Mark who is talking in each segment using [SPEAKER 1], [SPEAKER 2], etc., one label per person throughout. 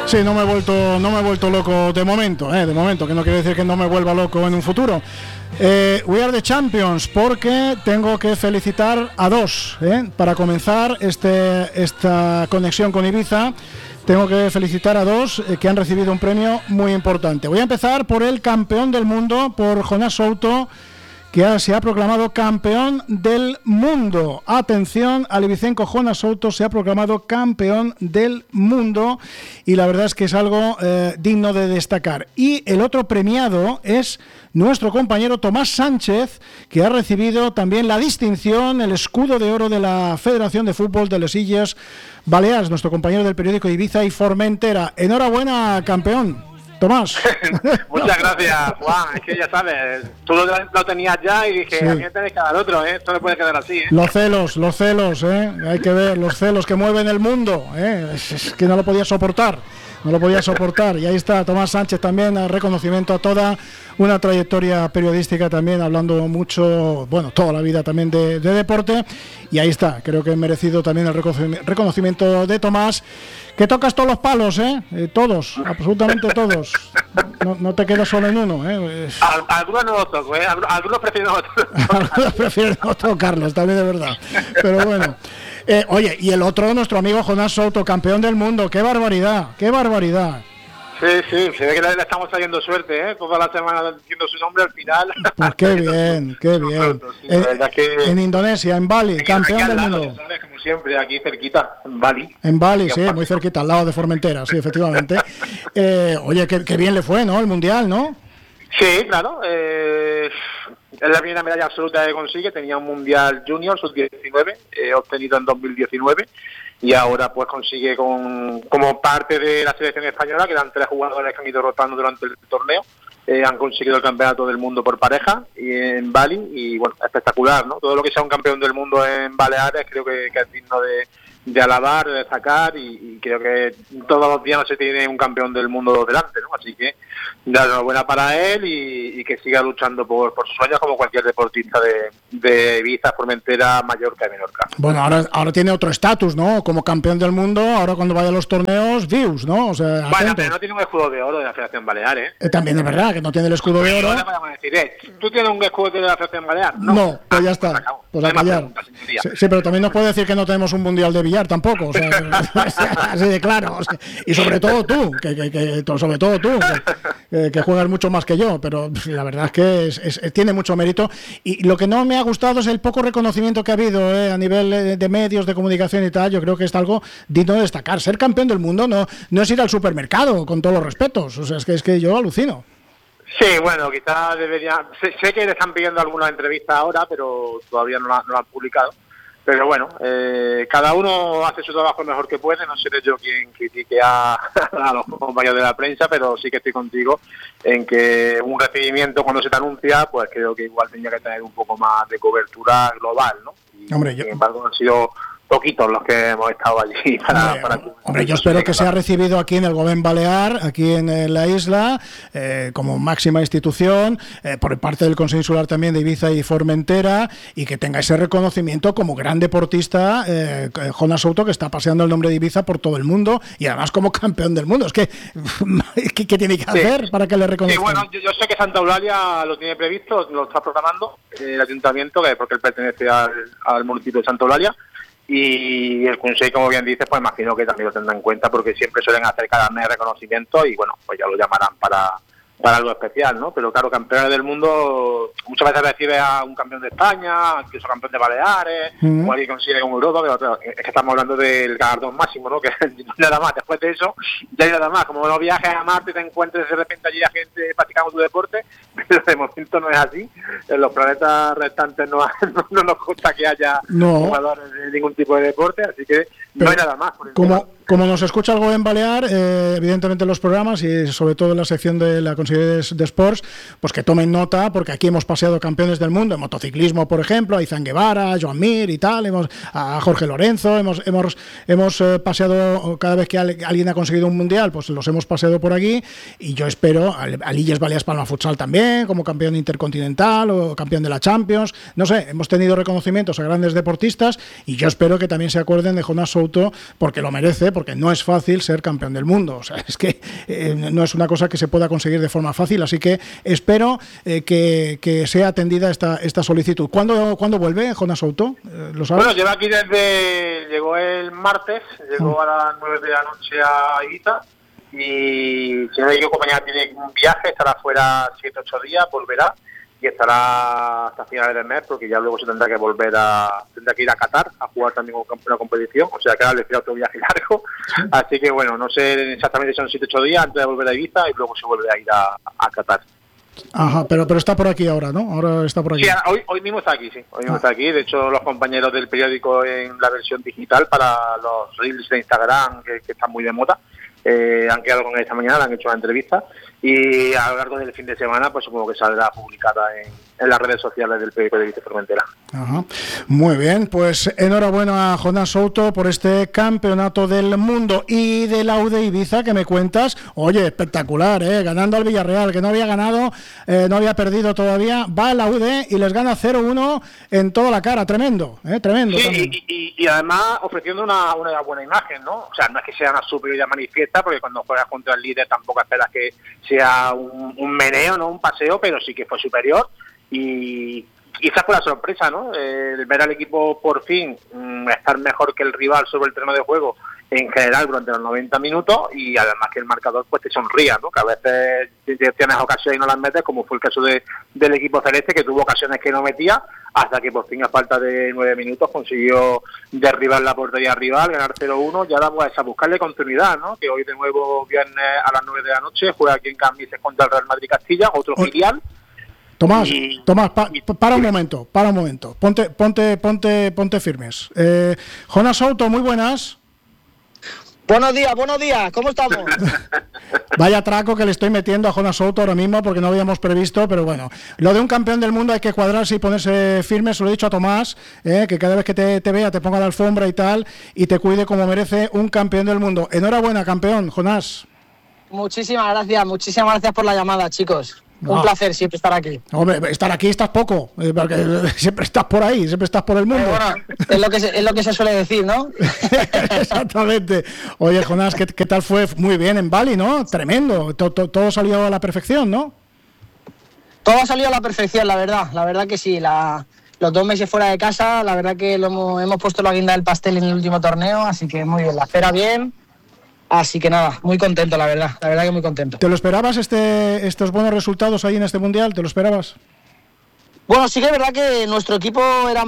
[SPEAKER 1] Sí, no me he vuelto loco de momento, que no quiere decir que no me vuelva loco en un futuro. We are the champions, porque tengo que felicitar a dos, para comenzar esta conexión con Ibiza. Tengo que felicitar a dos que han recibido un premio muy importante. Voy a empezar por el campeón del mundo, por Jonas Souto, que se ha proclamado campeón del mundo. Atención, al ibicenco Jonas Souto se ha proclamado campeón del mundo y la verdad es que es algo digno de destacar. Y el otro premiado es nuestro compañero Tomás Sánchez, que ha recibido también la distinción, el escudo de oro de la Federación de Fútbol de les Illes Balears, nuestro compañero del periódico Ibiza y Formentera. Enhorabuena, campeón. Tomás.
[SPEAKER 2] Muchas gracias, Juan. Es que ya sabes, tú lo tenías ya y dije, sí, a mí me tenés que dar otro, esto no puede quedar así,
[SPEAKER 1] Los celos, hay que ver los celos que mueven el mundo, es que no lo podía soportar. Y ahí está Tomás Sánchez también, reconocimiento a toda una trayectoria periodística también, hablando mucho, toda la vida también de deporte, y ahí está, creo que he merecido también el reconocimiento de Tomás, que tocas todos los palos, todos, absolutamente todos, no te quedas solo en uno,
[SPEAKER 2] Algunos no los toco, algunos prefieren
[SPEAKER 1] no tocarlos, también de verdad, pero bueno. Oye, y el otro, nuestro amigo Jonas Souto, campeón del mundo, ¡qué barbaridad!
[SPEAKER 2] Sí, se ve que le estamos trayendo suerte, toda la semana diciendo su nombre al final.
[SPEAKER 1] Pues qué bien.
[SPEAKER 2] Sí,
[SPEAKER 1] en Indonesia, en Bali, campeón del mundo.
[SPEAKER 2] ¿Sabes? Como siempre, aquí cerquita, en Bali.
[SPEAKER 1] En Bali, sí, muy cerquita, al lado de Formentera, sí, efectivamente. Oye, qué bien le fue, ¿no? El Mundial, ¿no?
[SPEAKER 2] Sí, claro. Es la primera medalla absoluta que consigue. Tenía un Mundial Junior sub-19 obtenido en 2019 y ahora pues consigue como parte de la selección española, que eran 3 jugadores que han ido rotando durante el torneo, han conseguido el campeonato del mundo por pareja y en Bali, y bueno, espectacular, ¿no? Todo lo que sea un campeón del mundo en Baleares creo que es digno de alabar, de destacar, y creo que todos los días no se tiene un campeón del mundo delante, ¿no? Así que enhorabuena para él y que siga luchando por sus sueños como cualquier deportista de Ibiza, Formentera, Mallorca y Menorca.
[SPEAKER 1] Bueno, ahora tiene otro estatus, ¿no? Como campeón del mundo, ahora cuando vaya a los torneos, views, ¿no? O sea,
[SPEAKER 2] bueno, pero no tiene un escudo de oro de la Federación Balear,
[SPEAKER 1] también es verdad que no tiene el escudo de oro.
[SPEAKER 2] Ahora podemos decir, ¿tú tienes un escudo de la Federación Balear?
[SPEAKER 1] No, pues ya está. Pues a callar. Sí, pero también nos puede decir que no tenemos un mundial de billar tampoco, o sea, así de claro, o sea, y sobre todo tú, que juegas mucho más que yo, pero la verdad es que tiene mucho mérito, y lo que no me ha gustado es el poco reconocimiento que ha habido a nivel de medios de comunicación y tal. Yo creo que es algo digno de destacar. Ser campeón del mundo no es ir al supermercado, con todos los respetos, o sea, es que yo alucino.
[SPEAKER 2] Sí, bueno, quizás debería. Sé que le están pidiendo algunas entrevistas ahora, pero todavía no lo han publicado. Pero bueno, cada uno hace su trabajo lo mejor que puede. No seré yo quien critique a los compañeros de la prensa, pero sí que estoy contigo en que un recibimiento cuando se te anuncia, pues creo que igual tenía que tener un poco más de cobertura global, ¿no? Y, sin embargo, han sido poquitos los que hemos estado allí
[SPEAKER 1] Hombre, yo espero que sea recibido aquí en el Gobierno Balear, aquí en la isla, como máxima institución, por parte del Consejo Insular también de Ibiza y Formentera, y que tenga ese reconocimiento como gran deportista, Jonas Souto, que está paseando el nombre de Ibiza por todo el mundo, y además como campeón del mundo. Es que, ¿qué tiene que hacer para que le reconozcan?
[SPEAKER 2] Sí, bueno, yo sé que Santa Eulalia lo tiene previsto, lo está programando el ayuntamiento, porque él pertenece al municipio de Santa Eulalia. Y el Consejo, como bien dices, pues imagino que también lo tendrá en cuenta, porque siempre suelen hacer cada mes reconocimiento y bueno, pues ya lo llamarán para algo especial, ¿no? Pero claro, campeones del mundo muchas veces recibe a un campeón de España, incluso campeón de Baleares, o alguien consigue un Europa, pero es que estamos hablando del galardón máximo, ¿no? Que nada más, después de eso, ya hay nada más. Como no viajes a Marte y te encuentres de repente allí a gente practicando tu deporte, pero de momento no es así. En los planetas restantes no nos consta que haya jugadores de ningún tipo de deporte, así que no hay nada más.
[SPEAKER 1] Como nos escucha algo en Balear, evidentemente en los programas y sobre todo en la sección de la Consejería de Sports, pues que tomen nota, porque aquí hemos paseado campeones del mundo en motociclismo, por ejemplo, a Izan Guevara, a Joan Mir y tal, a Jorge Lorenzo, hemos paseado cada vez que alguien ha conseguido un mundial, pues los hemos paseado por aquí, y yo espero a Illes Balears Palma Futsal también, como campeón intercontinental o campeón de la Champions, no sé, hemos tenido reconocimientos a grandes deportistas, y yo espero que también se acuerden de Jonas Souto, porque lo merece, porque no es fácil ser campeón del mundo. O sea, es que no es una cosa que se pueda conseguir de forma fácil, así que espero que sea atendida esta solicitud. ¿Cuándo vuelve Jonas Souto? ¿Lo sabes?
[SPEAKER 2] Bueno, llegó el martes, llegó a las 9 de la noche a Ibiza, y si no hay compañía tiene un viaje, estará fuera 7-8 días, volverá y estará hasta finales del mes, porque ya luego se tendrá que tendrá que ir a Qatar a jugar también una competición, o sea que ahora le queda otro viaje largo, así que bueno, no sé exactamente si son 7-8 días antes de volver a Ibiza y luego se vuelve a ir a Qatar.
[SPEAKER 1] Ajá, pero está por aquí ahora, ¿no? Ahora está por aquí.
[SPEAKER 2] Sí, hoy mismo está aquí, sí. Hoy mismo está aquí. De hecho, los compañeros del periódico en la versión digital para los reels de Instagram, que están muy de moda, han quedado con él esta mañana, le han hecho una entrevista y a lo largo del fin de semana pues supongo que saldrá publicada en las redes sociales del periódico de Ibiza Formentera.
[SPEAKER 1] Ajá. Muy bien, pues enhorabuena a Jonas Souto por este campeonato del mundo. Y de la UD Ibiza que me cuentas, oye, espectacular, ganando al Villarreal, que no había ganado, no había perdido todavía, va a la UD y les gana 0-1 en toda la cara, tremendo, tremendo.
[SPEAKER 2] Sí, y además ofreciendo una buena imagen, ¿no? O sea, no es que sea una superioridad manifiesta, porque cuando juegas contra el líder tampoco esperas que sea un meneo, ¿no? Un paseo, pero sí que fue superior. Y quizás fue la sorpresa, ¿no? El ver al equipo por fin estar mejor que el rival sobre el terreno de juego en general durante los 90 minutos, y además que el marcador pues te sonría, ¿no? Que a veces tienes ocasiones y no las metes, como fue el caso del equipo celeste, que tuvo ocasiones que no metía, hasta que por fin a falta de 9 minutos consiguió derribar la portería rival, ganar 0-1, y ahora pues a buscarle continuidad, ¿no? Que hoy de nuevo viernes a las 9 de la noche juega aquí en Cambises contra el Real Madrid Castilla, otro filial.
[SPEAKER 1] Tomás, para un momento, ponte firmes. Jonas Souto, muy buenas.
[SPEAKER 3] Buenos días, ¿cómo estamos?
[SPEAKER 1] Vaya traco que le estoy metiendo a Jonas Souto ahora mismo, porque no habíamos previsto, pero bueno, lo de un campeón del mundo hay que cuadrarse y ponerse firme. Se lo he dicho a Tomás, que cada vez que te vea te ponga la alfombra y tal, y te cuide como merece un campeón del mundo. Enhorabuena, campeón, Jonas.
[SPEAKER 3] Muchísimas gracias por la llamada, chicos. Un placer siempre estar aquí.
[SPEAKER 1] Hombre, estar aquí estás poco, porque siempre estás por ahí, siempre estás por el mundo.
[SPEAKER 3] Bueno, es lo que se suele decir, ¿no?
[SPEAKER 1] Exactamente. Oye, Jonas, ¿qué tal fue? Muy bien en Bali, ¿no? Tremendo. Todo salió a la perfección, ¿no?
[SPEAKER 3] Todo ha salido a la perfección, la verdad que sí. Los 2 meses fuera de casa, la verdad que hemos puesto la guinda del pastel en el último torneo, así que muy bien, la cera bien. Así que nada, muy contento, la verdad que muy contento.
[SPEAKER 1] ¿Te lo esperabas estos buenos resultados ahí en este Mundial? ¿Te lo esperabas?
[SPEAKER 3] Bueno, sí que es verdad que nuestro equipo al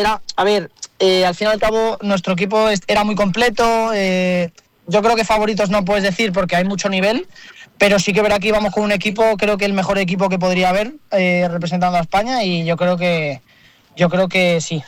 [SPEAKER 3] fin y al cabo, nuestro equipo era muy completo. Yo creo que favoritos no puedes decir porque hay mucho nivel, pero sí que es verdad que íbamos con un equipo, creo que el mejor equipo que podría haber representando a España, y yo creo que sí.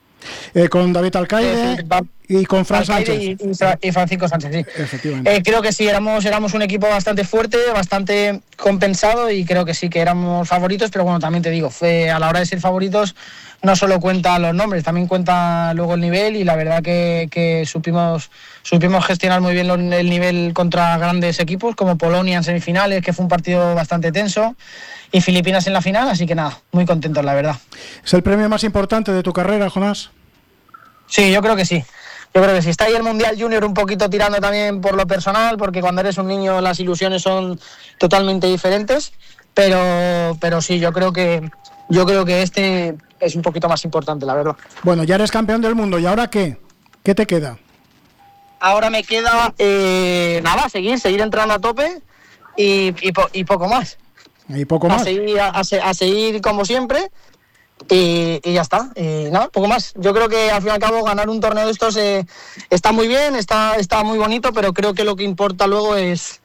[SPEAKER 1] Con David Alcaide y con Fran Sánchez.
[SPEAKER 3] Y Francisco Sánchez, sí.
[SPEAKER 1] Efectivamente.
[SPEAKER 3] Creo que sí, éramos un equipo bastante fuerte, bastante compensado, y creo que sí que éramos favoritos, pero bueno, también te digo, a la hora de ser favoritos no solo cuentan los nombres, también cuenta luego el nivel, y la verdad que supimos gestionar muy bien el nivel contra grandes equipos como Polonia en semifinales, que fue un partido bastante tenso, y Filipinas en la final, así que nada, muy contentos, la verdad.
[SPEAKER 1] ¿Es el premio más importante de tu carrera, Jonas?
[SPEAKER 3] Sí, yo creo que sí. Está ahí el Mundial Junior un poquito tirando también por lo personal, porque cuando eres un niño las ilusiones son totalmente diferentes, pero sí, yo creo que este es un poquito más importante, la verdad.
[SPEAKER 1] Bueno, ya eres campeón del mundo, ¿y ahora qué? ¿Qué te queda?
[SPEAKER 3] Ahora me queda seguir entrando a tope y poco más.
[SPEAKER 1] Y poco más.
[SPEAKER 3] A seguir como siempre. Y ya está, poco más. Yo creo que al fin y al cabo ganar un torneo de estos está muy bien, está muy bonito, pero creo que lo que importa luego es...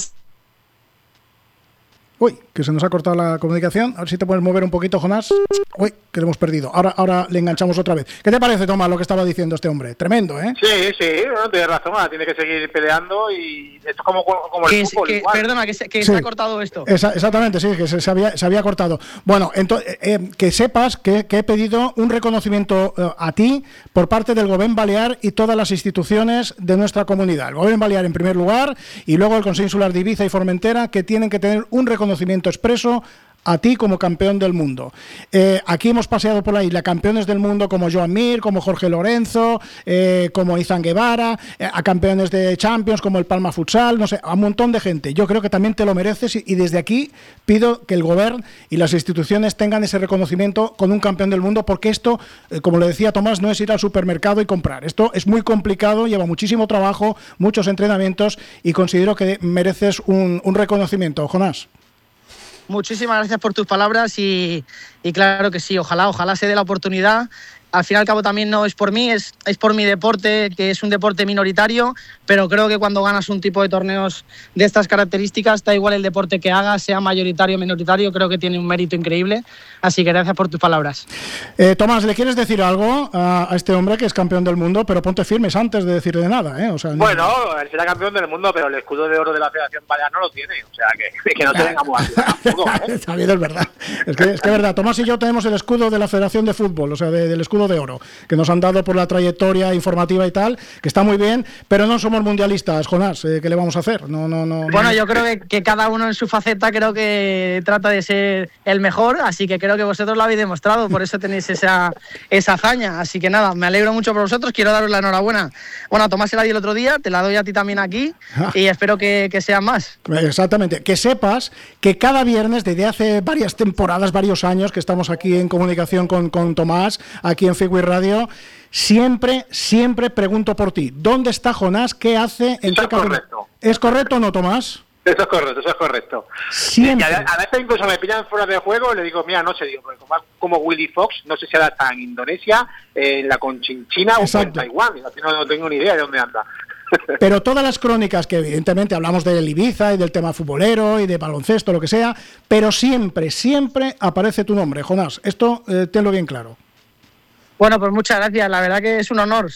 [SPEAKER 1] Uy, que se nos ha cortado la comunicación. A ver si te puedes mover un poquito, Jonas. Uy, que lo hemos perdido. Ahora le enganchamos otra vez. ¿Qué te parece, Tomás, lo que estaba diciendo este hombre? Tremendo, ¿eh?
[SPEAKER 2] Sí, bueno, tienes razón, tiene que seguir peleando, y esto es como el fútbol.
[SPEAKER 3] Perdona, que se ha cortado esto.
[SPEAKER 1] Exactamente, sí, que se había cortado. Bueno, entonces, que sepas que he pedido un reconocimiento a ti por parte del Gobierno Balear y todas las instituciones de nuestra comunidad. El Gobierno Balear en primer lugar, y luego el Consejo Insular de Ibiza y Formentera, que tienen que tener un reconocimiento expreso a ti como campeón del mundo. Aquí hemos paseado por la isla campeones del mundo como Joan Mir, como Jorge Lorenzo, como Izan Guevara, a campeones de Champions como el Palma Futsal, no sé, a un montón de gente. Yo creo que también te lo mereces y desde aquí pido que el Govern y las instituciones tengan ese reconocimiento con un campeón del mundo, porque esto, como le decía Tomás, no es ir al supermercado y comprar. Esto es muy complicado, lleva muchísimo trabajo, muchos entrenamientos y considero que mereces un reconocimiento. Jonás.
[SPEAKER 3] Muchísimas gracias por tus palabras y claro que sí, ojalá se dé la oportunidad. Al fin y al cabo también no es por mí, es por mi deporte, que es un deporte minoritario, pero creo que cuando ganas un tipo de torneos de estas características, da igual el deporte que hagas, sea mayoritario o minoritario, creo que tiene un mérito increíble. Así que gracias por tus palabras.
[SPEAKER 1] Tomás, ¿le quieres decir algo a este hombre que es campeón del mundo? Pero ponte firmes antes de decirle nada, ¿eh? O sea,
[SPEAKER 2] bueno, él será campeón del mundo, pero el escudo de oro de la Federación Balear no lo tiene. O sea, que no se vengamos a tampoco, ¿eh?
[SPEAKER 1] Está bien, es verdad. Es que es verdad. Tomás y yo tenemos el escudo de la Federación de Fútbol, o sea, del escudo de oro, que nos han dado por la trayectoria informativa y tal, que está muy bien, pero no somos mundialistas, Jonás. ¿Qué le vamos a hacer? No.
[SPEAKER 3] Bueno, yo creo que cada uno en su faceta creo que trata de ser el mejor, así que creo que vosotros lo habéis demostrado, por eso tenéis esa hazaña. Así que nada, me alegro mucho por vosotros, quiero daros la enhorabuena. Bueno, a Tomás se la di el otro día, te la doy a ti también aquí y espero que sean más.
[SPEAKER 1] Exactamente, que sepas que cada viernes, desde hace varias temporadas, varios años que estamos aquí en comunicación con Tomás, aquí en Figui Radio, siempre pregunto por ti. ¿Dónde está Jonás? ¿Qué hace? ¿En qué
[SPEAKER 2] correcto.
[SPEAKER 1] ¿Es correcto o no, Tomás?
[SPEAKER 2] Eso es correcto.
[SPEAKER 1] Siempre.
[SPEAKER 2] Y a veces incluso me pillan fuera de juego y le digo, mira, no sé, digo, como Willy Fox, no sé si ahora está en Indonesia, en la Conchinchina o en Taiwán, no tengo ni idea de dónde anda.
[SPEAKER 1] Pero todas las crónicas que evidentemente hablamos del Ibiza y del tema futbolero y de baloncesto, lo que sea, pero siempre aparece tu nombre, Jonás. Esto tenlo bien claro.
[SPEAKER 3] Bueno, pues muchas gracias. La verdad que es un honor.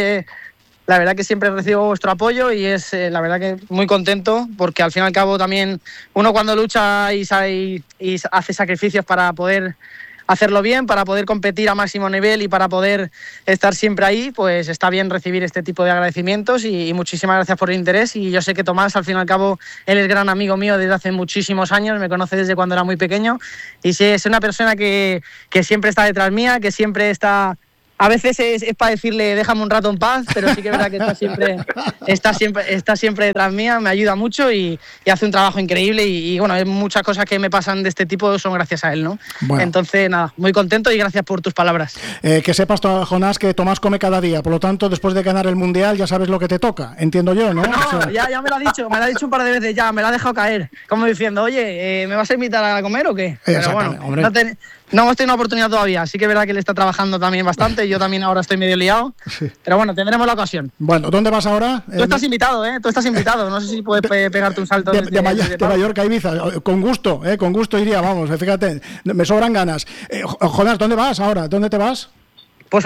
[SPEAKER 3] La verdad que siempre recibo vuestro apoyo y es la verdad que muy contento porque al fin y al cabo también uno cuando lucha y hace sacrificios para poder hacerlo bien, para poder competir a máximo nivel y para poder estar siempre ahí, pues está bien recibir este tipo de agradecimientos y muchísimas gracias por el interés. Y yo sé que Tomás, al fin y al cabo, él es gran amigo mío desde hace muchísimos años, me conoce desde cuando era muy pequeño y sí, es una persona que siempre está detrás mía, que siempre está... A veces es para decirle déjame un rato en paz, pero sí que es verdad que está siempre detrás mía, me ayuda mucho y hace un trabajo increíble y bueno, hay muchas cosas que me pasan de este tipo son gracias a él, ¿no? Bueno. Entonces, nada, muy contento y gracias por tus palabras.
[SPEAKER 1] Que sepas, Jonás, que Tomás come cada día, por lo tanto, después de ganar el Mundial ya sabes lo que te toca, entiendo yo, ¿no?
[SPEAKER 3] No, o sea... ya me lo ha dicho un par de veces ya, me lo ha dejado caer, como diciendo, oye, ¿me vas a invitar a comer o qué? Pero bueno, no hemos tenido una oportunidad todavía, sí que es verdad que él está trabajando también bastante, yo también ahora estoy medio liado, sí. Pero bueno, tendremos la ocasión.
[SPEAKER 1] Bueno, ¿dónde vas ahora?
[SPEAKER 3] Tú estás invitado, Tú estás invitado, no sé si puedes pegarte un salto
[SPEAKER 1] de Mallorca a Ibiza, con gusto iría, vamos, fíjate, me sobran ganas. Jonás, ¿dónde vas ahora? ¿Dónde te vas?
[SPEAKER 3] Pues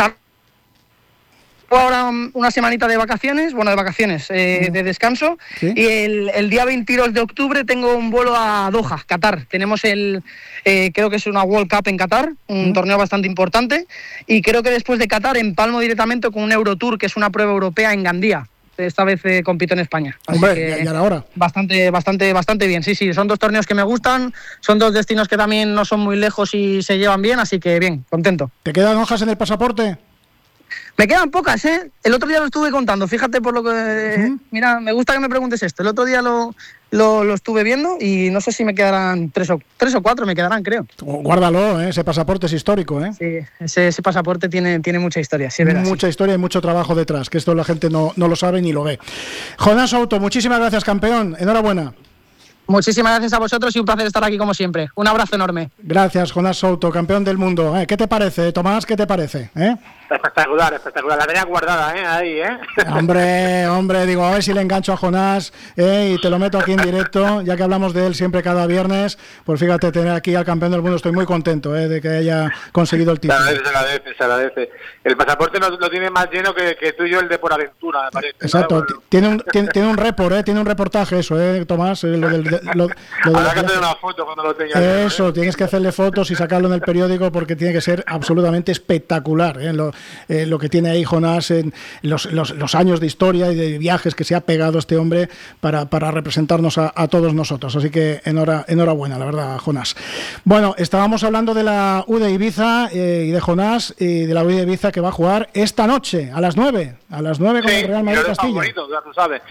[SPEAKER 3] ahora una semanita de vacaciones, de descanso, ¿sí? Y el día 22 de octubre tengo un vuelo a Doha, Qatar. Tenemos creo que es una World Cup en Qatar, un torneo bastante importante, y creo que después de Qatar empalmo directamente con un Eurotour, que es una prueba europea en Gandía. Esta vez compito en España. Así
[SPEAKER 1] hombre,
[SPEAKER 3] que
[SPEAKER 1] ya era hora.
[SPEAKER 3] Bastante bien, sí, son dos torneos que me gustan, son dos destinos que también no son muy lejos y se llevan bien, así que bien, contento.
[SPEAKER 1] ¿Te quedan hojas en el pasaporte?
[SPEAKER 3] Me quedan pocas, El otro día lo estuve contando, fíjate por lo que... Mira, me gusta que me preguntes esto. El otro día lo estuve viendo y no sé si me quedarán tres o cuatro, me quedarán, creo.
[SPEAKER 1] Guárdalo, ese pasaporte es histórico,
[SPEAKER 3] Sí, ese pasaporte tiene mucha historia, sí, verdad.
[SPEAKER 1] Mucha historia y mucho trabajo detrás, que esto la gente no lo sabe ni lo ve. Jonás Souto, muchísimas gracias, campeón. Enhorabuena.
[SPEAKER 3] Muchísimas gracias a vosotros y un placer estar aquí como siempre. Un abrazo enorme.
[SPEAKER 1] Gracias, Jonás Souto, campeón del mundo. ¿Qué te parece, Tomás? ¿Qué te parece?
[SPEAKER 2] Espectacular. La tenía guardada, ahí,
[SPEAKER 1] Hombre, digo, a ver si le engancho a Jonás y te lo meto aquí en directo, ya que hablamos de él siempre cada viernes. Pues fíjate, tener aquí al campeón del mundo, estoy muy contento de que haya conseguido el título.
[SPEAKER 2] Se agradece. El pasaporte lo tiene más lleno que tú y yo el de por aventura, me parece.
[SPEAKER 1] Exacto, tiene un report, tiene un reportaje eso, Tomás,
[SPEAKER 2] habrá que hacer una foto cuando lo tengas.
[SPEAKER 1] Eso, tienes que hacerle fotos y sacarlo en el periódico porque tiene que ser absolutamente espectacular, lo que tiene ahí Jonás en los años de historia y de viajes que se ha pegado este hombre para representarnos a todos nosotros. Así que enhorabuena, la verdad, Jonás. Bueno, estábamos hablando de la U de Ibiza y de Jonás y de la U de Ibiza que va a jugar esta noche a las 9 con el Real Madrid Castilla.
[SPEAKER 2] Favorito, ya tú sabes.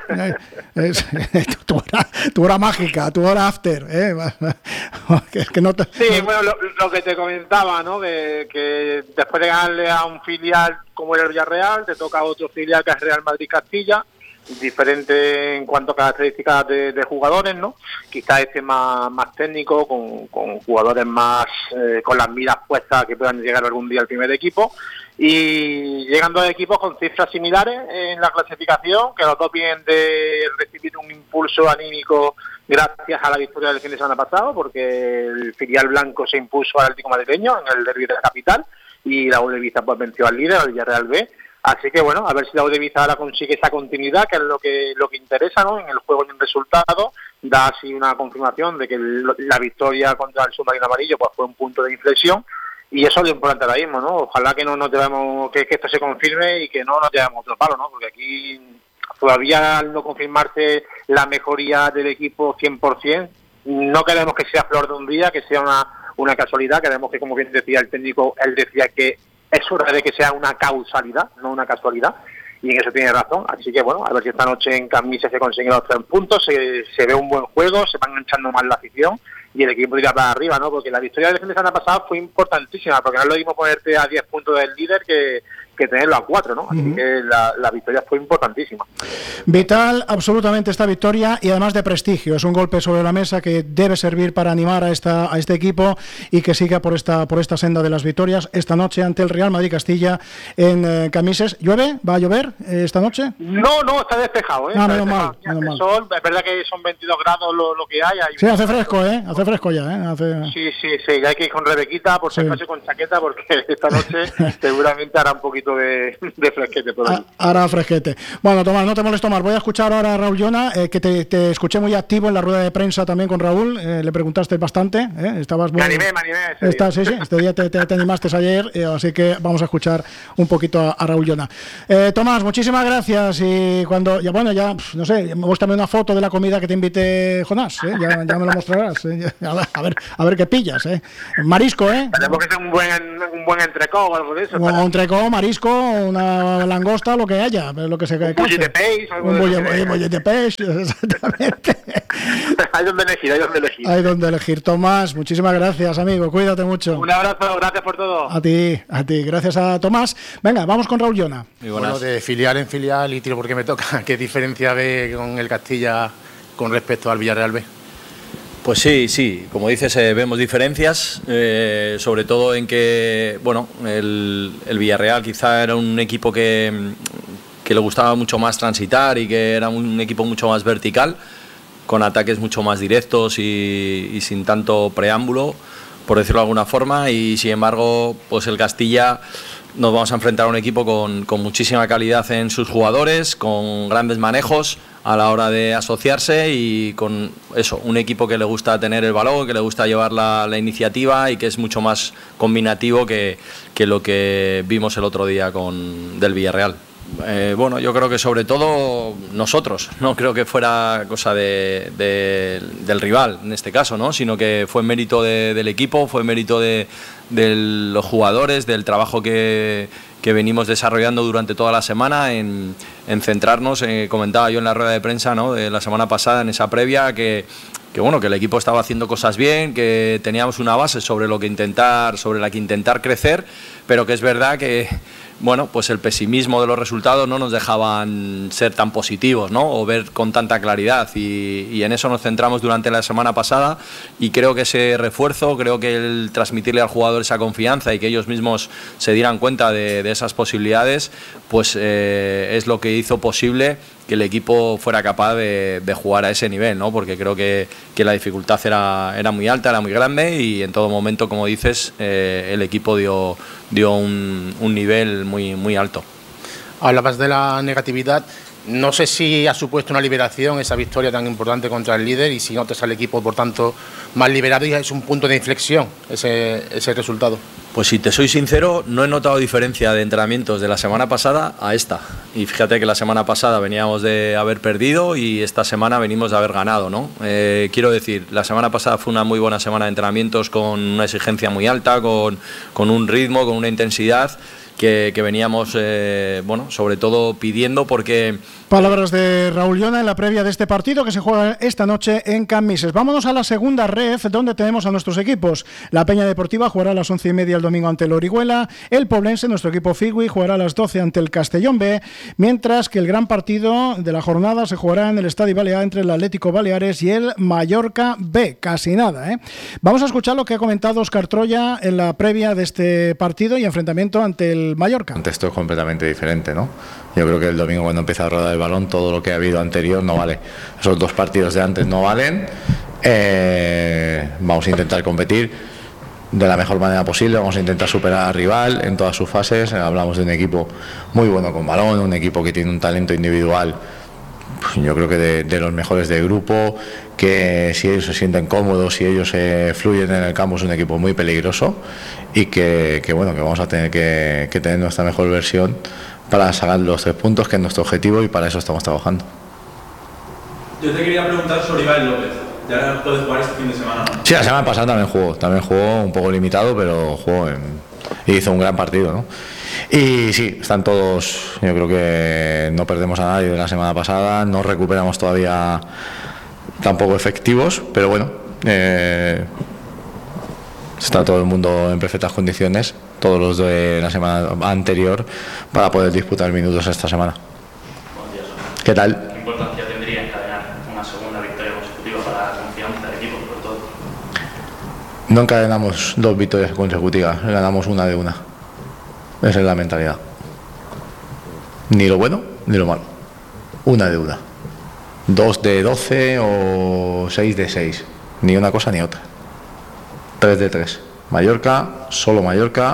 [SPEAKER 1] Tu hora mágica, tu hora after. Es que no te...
[SPEAKER 2] Sí, bueno, lo que te comentaba, ¿no? Que después de ganarle a un filial como era el Villarreal, te toca a otro filial que es Real Madrid Castilla, diferente en cuanto a características de jugadores, ¿no? Quizás más técnico, con jugadores más con las miras puestas que puedan llegar algún día al primer equipo, y llegando a equipos con cifras similares en la clasificación, que los dos vienen de recibir un impulso anímico gracias a la victoria del fin de semana pasado, porque el filial blanco se impuso al Atlético madrileño en el derbi de la capital, y la U de Ibiza pues venció al líder, al Villarreal B. Así que bueno, a ver si la U de Ibiza ahora consigue esa continuidad, que es lo que interesa, ¿no? En el juego y en el resultado, da así una confirmación de que la victoria contra el submarino amarillo pues fue un punto de inflexión, y eso es lo importante ahora mismo, ¿no? Ojalá que no nos llevemos, que esto se confirme y que no nos llevemos otro palo, ¿no? Porque aquí todavía, al no confirmarse la mejoría del equipo 100%, no queremos que sea flor de un día, que sea una casualidad. Queremos que, como bien decía el técnico, él decía que es hora de que sea una causalidad, no una casualidad, y en eso tiene razón. Así que bueno, a ver si esta noche en Camisa se consiguen los 3 puntos, se ve un buen juego, se van enganchando más la afición y el equipo irá para arriba, ¿no? Porque la victoria del fin de semana pasada fue importantísima, porque no es lo mismo ponerte a 10 puntos del líder que tenerlo a 4, ¿no? Así que la victoria fue importantísima.
[SPEAKER 1] Vital, absolutamente, esta victoria, y además de prestigio. Es un golpe sobre la mesa que debe servir para animar a este equipo y que siga por esta senda de las victorias esta noche ante el Real Madrid Castilla en Camises. ¿Llueve? ¿Va a llover esta noche?
[SPEAKER 2] No, está despejado, ¿eh?
[SPEAKER 1] Menos mal.
[SPEAKER 2] Sol, es verdad que son 22 grados lo que hay.
[SPEAKER 1] Sí, hace fresco, ¿eh? Hace fresco ya, ¿eh?
[SPEAKER 2] Sí, ya hay que ir con Rebequita, por si acaso con chaqueta, porque esta noche seguramente hará un poquito de fresquete por ahí.
[SPEAKER 1] Hará fresquete. Bueno, Tomás, no te molesto más. Voy a escuchar ahora a Raúl Llona, que te escuché muy activo en la rueda de prensa también con Raúl. Le preguntaste bastante. Estabas muy...
[SPEAKER 2] Me animé.
[SPEAKER 1] Sí, este día te animaste ayer, así que vamos a escuchar un poquito a Raúl Llona. Tomás, muchísimas gracias. Y cuando, no sé, muéstrame una foto de la comida que te invite Jonás. Ya me lo mostrarás. A ver qué pillas. Marisco,
[SPEAKER 2] Tenemos que ser un buen entrecó o algo de eso.
[SPEAKER 1] Un entrecó, marisco, una langosta, lo que haya, lo que se
[SPEAKER 2] un bullet de peix,
[SPEAKER 1] un bullet de peix, exactamente.
[SPEAKER 2] Hay donde elegir.
[SPEAKER 1] Tomás, muchísimas gracias, amigo, cuídate mucho.
[SPEAKER 2] Un abrazo, gracias por todo.
[SPEAKER 1] A ti, gracias a Tomás. Venga, vamos con Raúl Llona.
[SPEAKER 4] Bueno, de filial en filial, y tiro porque me toca. ¿Qué diferencia ve con el Castilla con respecto al Villarreal B?
[SPEAKER 5] Pues sí, como dices, vemos diferencias, sobre todo en que, bueno, el Villarreal quizá era un equipo que le gustaba mucho más transitar y que era un equipo mucho más vertical, con ataques mucho más directos y sin tanto preámbulo, por decirlo de alguna forma, y sin embargo, pues el Castilla nos vamos a enfrentar a un equipo con muchísima calidad en sus jugadores, con grandes manejos a la hora de asociarse y con eso, un equipo que le gusta tener el balón, que le gusta llevar la iniciativa y que es mucho más combinativo que lo que vimos el otro día del Villarreal. Bueno, yo creo que sobre todo nosotros, no creo que fuera cosa del rival en este caso, ¿no? Sino que fue mérito del equipo, fue mérito de los jugadores, del trabajo que venimos desarrollando durante toda la semana en centrarnos. Comentaba yo en la rueda de prensa, ¿no?, de la semana pasada, en esa previa, que el equipo estaba haciendo cosas bien, que teníamos una base sobre la que intentar crecer, pero que es verdad que pues el pesimismo de los resultados no nos dejaban ser tan positivos, ¿no?, o ver con tanta claridad, y en eso nos centramos durante la semana pasada, y creo que ese refuerzo, creo que el transmitirle al jugador esa confianza y que ellos mismos se dieran cuenta de esas posibilidades, pues es lo que hizo posible que el equipo fuera capaz de jugar a ese nivel, ¿no? Porque creo que la dificultad era muy alta, era muy grande, y en todo momento, como dices, el equipo dio un nivel muy, muy alto.
[SPEAKER 4] Hablabas de la negatividad. no sé si ha supuesto una liberación esa victoria tan importante contra el líder y si notas al equipo, por tanto, más liberado y es un punto de inflexión ese resultado.
[SPEAKER 5] Pues si te soy sincero, no he notado diferencia de entrenamientos de la semana pasada a esta. Y fíjate que la semana pasada veníamos de haber perdido y esta semana venimos de haber ganado, ¿no? Quiero decir, la semana pasada fue una muy buena semana de entrenamientos con una exigencia muy alta, con un ritmo, con una intensidad que veníamos, sobre todo pidiendo porque...
[SPEAKER 1] Palabras de Raúl Llona en la previa de este partido que se juega esta noche en Can Mises. Vámonos a la segunda ref, donde tenemos a nuestros equipos. La Peña Deportiva jugará a las 11:30 el domingo ante el Orihuela. El Poblense, nuestro equipo Figui, jugará a las 12 ante el Castellón B. Mientras que el gran partido de la jornada se jugará en el Estadio Balear entre el Atlético Baleares y el Mallorca B. Casi nada, ¿eh? Vamos a escuchar lo que ha comentado Óscar Troya en la previa de este partido y enfrentamiento ante el Mallorca.
[SPEAKER 6] Esto es completamente diferente, ¿no? Yo creo que el domingo, cuando empieza a rodar el balón, todo lo que ha habido anterior no vale. Esos 2 partidos de antes no valen. Vamos a intentar competir de la mejor manera posible, vamos a intentar superar al rival en todas sus fases. Hablamos de un equipo muy bueno con balón, un equipo que tiene un talento individual, yo creo que de los mejores del grupo, que si ellos se sienten cómodos, si ellos fluyen en el campo, es un equipo muy peligroso y que vamos a tener que tener nuestra mejor versión para sacar los 3 puntos, que es nuestro objetivo, y para eso estamos trabajando.
[SPEAKER 7] Yo te quería preguntar sobre Iván López. ¿Ya puedes jugar este fin de semana?
[SPEAKER 6] Sí, la semana pasada también jugó un poco limitado, pero jugó y hizo un gran partido, ¿no? Y sí, están todos, yo creo que no perdemos a nadie de la semana pasada, no recuperamos todavía tampoco efectivos, pero bueno, está todo el mundo en perfectas condiciones, todos los de la semana anterior, para poder disputar minutos esta semana.
[SPEAKER 7] Buenos días.
[SPEAKER 6] ¿Qué tal?
[SPEAKER 7] ¿Qué importancia tendría encadenar una segunda victoria consecutiva para la confianza del equipo, sobre todo?
[SPEAKER 6] No encadenamos 2 victorias consecutivas, ganamos una de una. Esa es la mentalidad. Ni lo bueno ni lo malo. Una de una. 2 de 12 o 6 de 6. Ni una cosa ni otra. 3 de 3. Mallorca, solo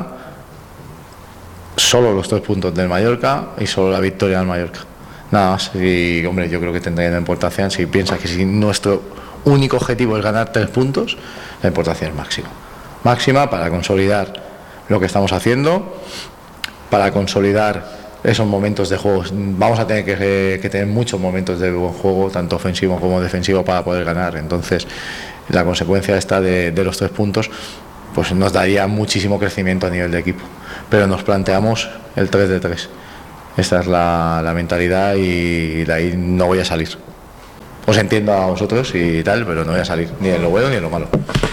[SPEAKER 6] los 3 puntos del Mallorca y solo la victoria del Mallorca. Nada más. Y hombre, yo creo que tendría una importancia. Si piensas que si nuestro único objetivo es ganar 3 puntos, la importancia es máxima. Máxima para consolidar lo que estamos haciendo, para consolidar esos momentos de juego. Vamos a tener que tener muchos momentos de buen juego, tanto ofensivo como defensivo, para poder ganar. Entonces, la consecuencia esta de los 3 puntos, pues nos daría muchísimo crecimiento a nivel de equipo. Pero nos planteamos el 3 de 3. Esta es la mentalidad y de ahí no voy a salir. Os entiendo a vosotros y tal, pero no voy a salir ni en lo bueno ni en lo malo.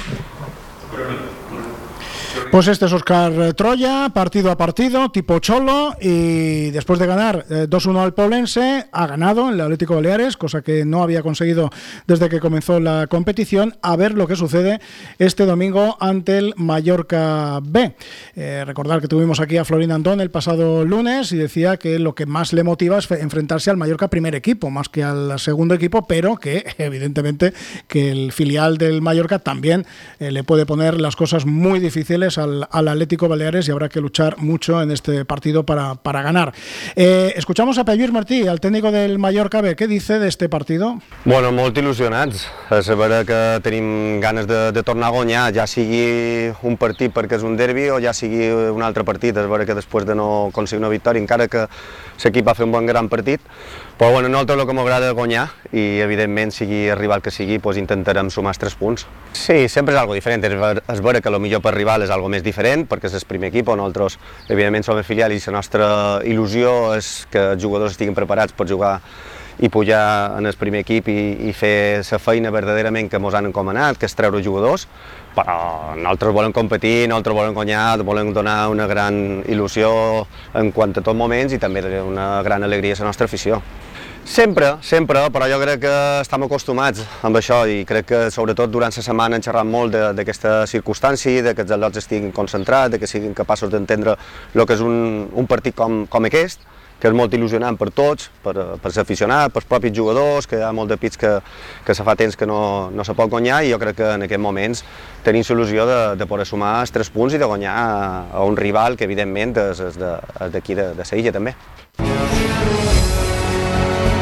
[SPEAKER 1] Pues este es Óscar Troya, partido a partido, tipo cholo, y después de ganar 2-1 al Poblense, ha ganado el Atlético Baleares, cosa que no había conseguido desde que comenzó la competición. A ver lo que sucede este domingo ante el Mallorca B. Recordar que tuvimos aquí a Florín Andón el pasado lunes y decía que lo que más le motiva es enfrentarse al Mallorca primer equipo, más que al segundo equipo, pero que evidentemente que el filial del Mallorca también le puede poner las cosas muy difíciles al Atlético Baleares y habrá que luchar mucho en este partido para ganar. Escuchamos a Pere Martí, el técnico del Mallorca B. Què dice de este partido?
[SPEAKER 8] Bueno, molt il·lusionats. És vera que tenim ganes de tornar a guanyar, ja sigui un partit perquè és un derbi o ja sigui un altre partit. És vera que després de no aconseguir una victòria, encara que l'equip va fer un bon gran partit, però bueno, nosaltres el que m'agrada és guanyar i evidentment sigui el rival que sigui, doncs intentarem sumar els 3 punts. Sí, sempre és algo diferent, és vera que potser per rival és algo més diferent perquè és el primer equip, nosaltres evidentment som el filial i la nostra il·lusió és que els jugadors estiguin preparats per jugar i pujar en el primer equip i fer la feina verdaderament que ens han encomanat, que és treure jugadors, però nosaltres volem competir, nosaltres volem guanyar, volem donar una gran il·lusió en quant a tots moments i també una gran alegria a la nostra afició. Sempre, però jo crec que estem acostumats amb això i crec que sobretot durant la setmana hem xerrat molt d'aquesta circumstància, que els atletes estiguin concentrats, que siguin capaços d'entendre el que és un partit com aquest, que és molt il·lusionant per tots, per l'aficionat, pels propis jugadors, que hi ha molt de pits que se fa temps que no se pot guanyar i jo crec que en aquests moments tenim il·lusió de poder sumar els 3 punts i de guanyar a un rival que evidentment és d'aquí de Sevilla també.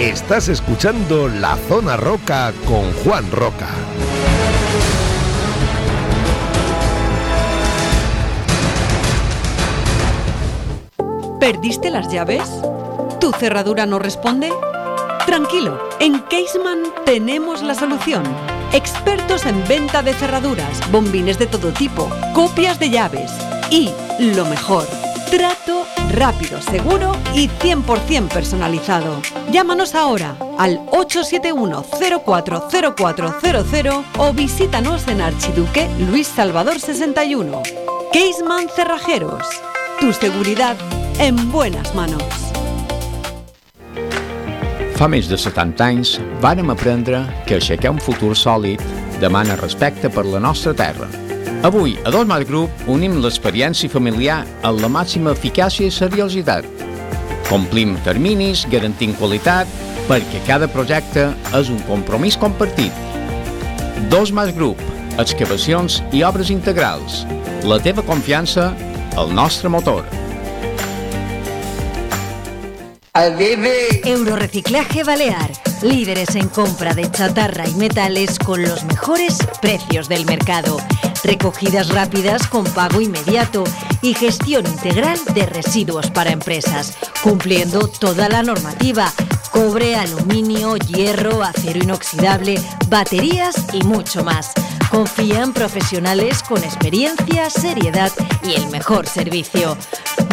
[SPEAKER 9] Estás escuchando La Zona Roca con Juan Roca.
[SPEAKER 10] ¿Perdiste las llaves? ¿Tu cerradura no responde? Tranquilo, en Caseman tenemos la solución. Expertos en venta de cerraduras, bombines de todo tipo, copias de llaves y, lo mejor, trato rápido, seguro y 100% personalizado. Llámanos ahora al 871-040400 o visítanos en Archiduque Luis Salvador 61. Caseman Cerrajeros. Tu seguridad en buenas manos.
[SPEAKER 11] Fa més de 70 anys vàrem aprendre que aixecar un futur sòlid demana respecte per la nostra terra. Avui, a Dosmat Group, unim l'experiència familiar amb la màxima eficàcia i seriositat. Complim terminis, garantint qualitat, perquè cada projecte és un compromís compartit. Dosmat Group, excavacions i obres integrals. La teva confiança, el nostre motor.
[SPEAKER 12] Eurorreciclaje Balear, líderes en compra de chatarra y metales con los mejores precios del mercado, recogidas rápidas con pago inmediato y gestión integral de residuos para empresas, cumpliendo toda la normativa: cobre, aluminio, hierro, acero inoxidable, baterías y mucho más. Confía en profesionales con experiencia, seriedad y el mejor servicio.